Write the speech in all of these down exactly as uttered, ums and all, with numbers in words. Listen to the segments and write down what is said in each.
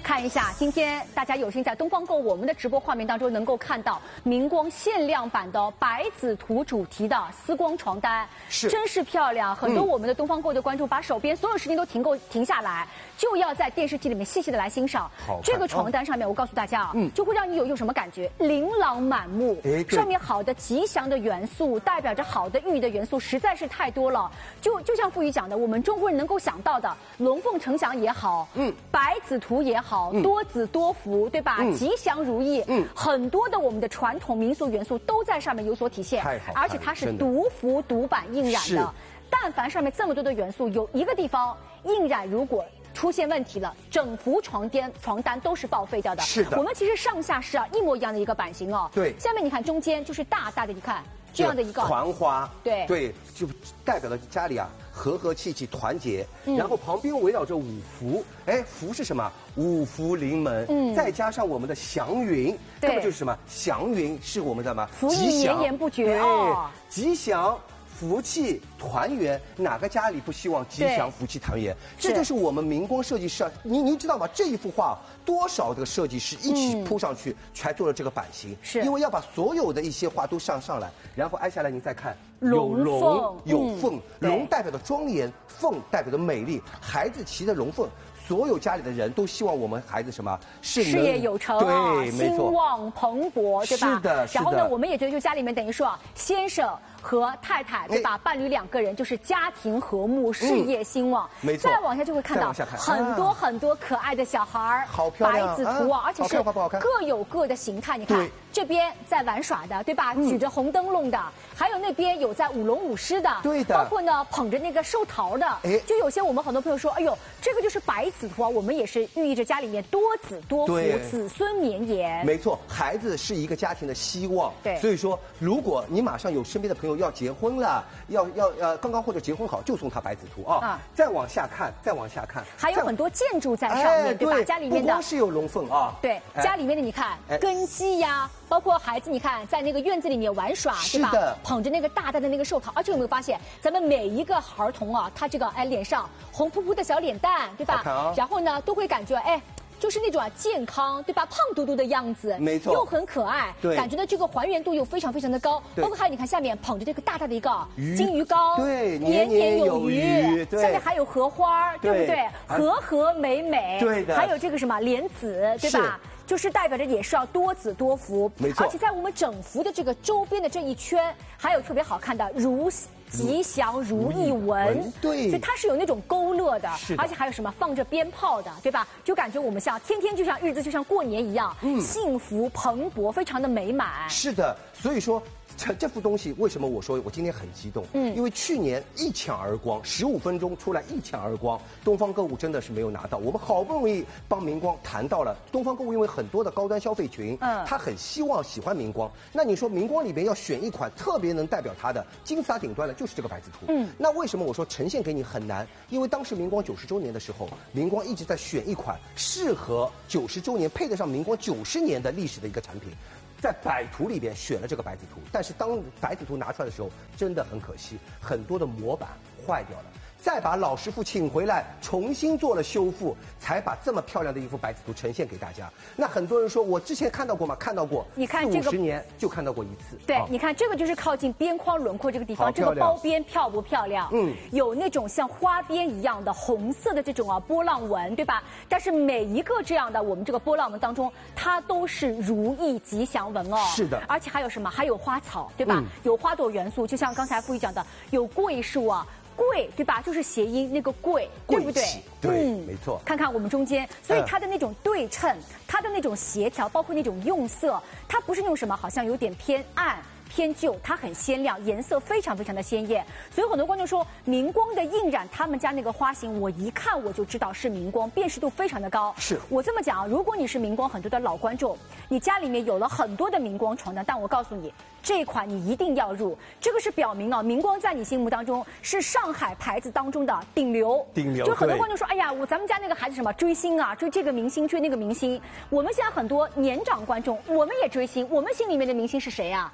看一下，今天大家有幸在东方购物我们的直播画面当中能够看到明光限量版的白子图主题的丝光床单， 是真是漂亮。很多我们的东方购物的观众把手边所有事情都停够停下来，就要在电视机里面细细的来欣赏。这个床单上面，我告诉大家啊，嗯，就会让你有一种什么感觉？琳琅满目，上面好的吉祥的元素，代表着好的寓意的元素实在是太多了。就就像傅宇讲的，我们中国人能够想到的龙凤呈祥也好，嗯，白子图也好。嗯、多子多福，对吧？嗯、吉祥如意，嗯，很多的我们的传统民俗元素都在上面有所体现， 太好， 而且它是独幅独版印染的。但凡上面这么多的元素，有一个地方印染如果出现问题了，整幅床单床单都是报废掉的。 是的， 我们其实上下是啊一模一样的一个版型哦。 对， 下面你看中间就是大大的，你看这样的一个团花， 对对，就代表了家里啊和和气气、团结。嗯、然后旁边围绕着五福，哎，福是什么？五福临门。嗯，再加上我们的祥云，那么就是什么？祥云是我们的什么？ 福音绵延不绝哦， 吉祥。福气团圆，哪个家里不希望吉祥福气团圆？这就是我们明光设计师，你您知道吗？这一幅画多少的设计师一起铺上去，才做了这个版型。是因为要把所有的一些画都上上来，然后挨下来您再看，有龙有凤，龙代表的庄严，凤代表的美丽，孩子骑的龙凤。所有家里的人都希望我们孩子什么事业有成， 对， 兴旺蓬勃，对吧？ 是的， 然后呢，我们也觉得就家里面等于说啊，先生和太太，对吧？伴侣两个人就是家庭和睦，事业兴旺。 没错。 再往下就会看到很多很多可爱的小孩儿， 好漂亮， 白子图啊，而且是各有各的形态。你看这边在玩耍的，对吧？举着红灯笼的，还有那边有在舞龙舞狮的， 对的。 包括呢捧着那个寿桃的，哎，就有些我们很多朋友说，哎呦，这个就是白子图啊，我们也是寓意着家里面多子多福，子孙绵延。 没错，孩子是一个家庭的希望。 对， 所以说，如果你马上有身边的朋友要结婚了，要要呃刚刚或者结婚好，就送他白子图啊。啊，再往下看，再往下看， 还有很多建筑在上面，哎、对吧？家里面的不光是有龙凤啊， 对，哎、家里面的你看、哎、根基呀。包括孩子，你看在那个院子里面玩耍，对吧？捧着那个大大的那个寿桃，而且有没有发现，咱们每一个儿童啊，他这个哎脸上红扑扑的小脸蛋，对吧？哦、然后呢，都会感觉哎。就是那种啊健康，对吧？胖嘟嘟的样子， 没错， 又很可爱， 对， 感觉的这个还原度又非常非常的高。包括还有你看下面捧着这个大大的一个金鱼缸， 对， 年年有余， 对， 下面还有荷花，对不对？和和美美， 对的。 还有这个什么莲子，对吧？就是代表着也是要多子多福， 没错。 而且在我们整幅的这个周边的这一圈，还有特别好看的如吉祥如意纹， 对， 所以它是有那种勾勒的， 是的， 而且还有什么放着鞭炮的，对吧？就感觉我们像天天就像日子就像过年一样，嗯，幸福蓬勃，非常的美满。 是的，所以说。这这幅东西为什么我说我今天很激动？嗯，因为去年一抢而光，十五分钟出来一抢而光，东方购物真的是没有拿到。我们好不容易帮明光谈到了东方购物，因为很多的高端消费群，嗯，他很希望喜欢明光。那你说明光里面要选一款特别能代表它的金字塔顶端的，就是这个白子图。嗯，那为什么我说呈现给你很难？因为当时明光九十周年的时候，明光一直在选一款适合九十周年配得上明光九十年的历史的一个产品。在百图里边选了这个白子图，但是当白子图拿出来的时候，真的很可惜，很多的模板坏掉了。再把老师傅请回来，重新做了修复，才把这么漂亮的一幅白子图呈现给大家。那很多人说，我之前看到过吗？看到过。 你看这个， 五十年就看到过一次。 对，啊、你看这个就是靠近边框轮廓这个地方，这个包边漂不漂亮？嗯，有那种像花边一样的红色的这种啊波浪纹，对吧？但是每一个这样的我们这个波浪纹当中，它都是如意吉祥纹哦。 是的。 而且还有什么？还有花草，对吧？嗯、有花朵元素，就像刚才傅宇讲的，有桂树啊。贵对吧？就是谐音那个贵，对不对？ 对，嗯，没错。 看看我们中间，所以它的那种对称，它的那种协调，包括那种用色，它不是那种什么好像有点偏暗。偏旧，它很鲜亮，颜色非常非常的鲜艳，所以很多观众说明光的印染，他们家那个花型，我一看我就知道是明光，辨识度非常的高。 是我这么讲，如果你是明光很多的老观众，你家里面有了很多的明光床单，但我告诉你，这一款你一定要入，这个是表明啊，明光在你心目当中是上海牌子当中的顶流。 顶流。 就很多观众说，哎呀，我咱们家那个孩子什么追星啊，追这个明星，追那个明星。我们现在很多年长观众，我们也追星，我们心里面的明星是谁啊？就是我。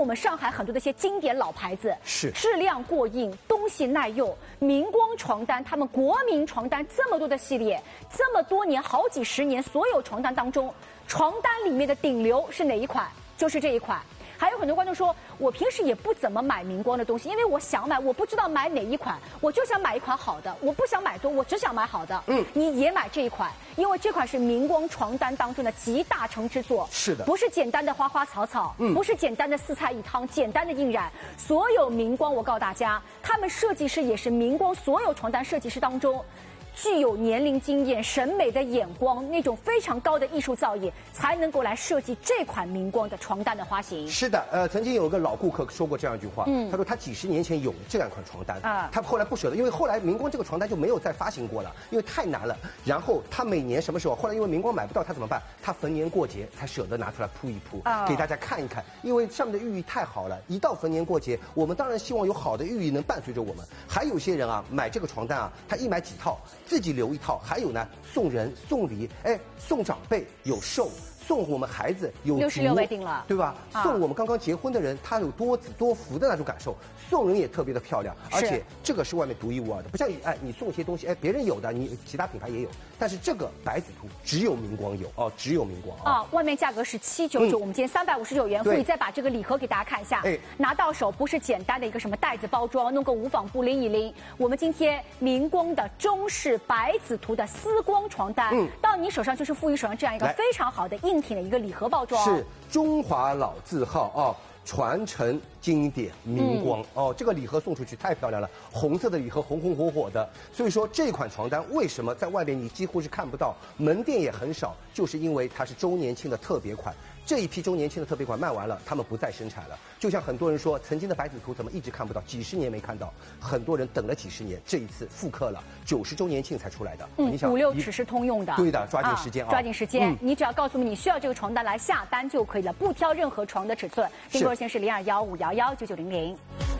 我们上海很多的一些经典老牌子， 是质量过硬，东西耐用，明光床单，他们国民床单这么多的系列，这么多年好几十年，所有床单当中，床单里面的顶流是哪一款？就是这一款。还有很多观众说，我平时也不怎么买明光的东西，因为我想买，我不知道买哪一款，我就想买一款好的，我不想买多，我只想买好的。嗯，你也买这一款，因为这款是明光床单当中的集大成之作。 是的， 不是简单的花花草草，嗯，不是简单的四菜一汤，简单的印染，所有明光，我告诉大家，他们设计师也是明光所有床单设计师当中。具有年龄经验、审美的眼光，那种非常高的艺术造诣，才能够来设计这款明光的床单的花型。 是的，呃，曾经有一个老顾客说过这样一句话，嗯，他说他几十年前有这样一款床单，啊，他后来不舍得，因为后来明光这个床单就没有再发行过了，因为太难了。然后他每年什么时候，后来因为明光买不到，他怎么办？他逢年过节才舍得拿出来铺一铺，啊，给大家看一看，因为上面的寓意太好了。一到逢年过节，我们当然希望有好的寓意能伴随着我们。还有些人啊，买这个床单啊，他一买几套。自己留一套，还有呢，送人送礼，哎，送长辈有寿，送我们孩子有六十六位定了， 对吧？啊、送我们刚刚结婚的人，他有多子多福的那种感受，送人也特别的漂亮，而且这个是外面独一无二的，不像哎你送一些东西，哎别人有的，你其他品牌也有，但是这个白子图只有明光有哦，只有明光啊、 哦。外面价格是七九九，我们今天三百五十九元，所以再把这个礼盒给大家看一下，哎，拿到手不是简单的一个什么袋子包装，弄个无纺布拎一拎，我们今天明光的中式白子图的丝光床单，嗯，到你手上就是赋予手上这样一个非常好的硬挺的一个礼盒包装， 是中华老字号啊、哦，传承经典明光、嗯、哦，这个礼盒送出去太漂亮了，红色的礼盒红红火火的，所以说这款床单为什么在外面你几乎是看不到，门店也很少，就是因为它是周年庆的特别款。这一批周年庆的特别款卖完了，他们不再生产了。就像很多人说，曾经的白子图怎么一直看不到，几十年没看到，很多人等了几十年，这一次复刻了，九十周年庆才出来的。 嗯，你想五六尺是通用的。 对的，抓紧时间啊， 抓紧时间、嗯，你只要告诉我们你需要这个床单来下单就可以了，不挑任何床的尺寸。订购热线是零二幺五幺幺九九零零。